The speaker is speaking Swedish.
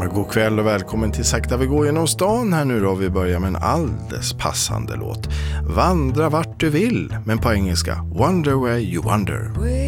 God kväll och välkommen till Sakta vi går genom stan här nu då. Vi börjar med en alldeles passande låt. Vandra vart du vill, men på engelska Wonder where you wonder.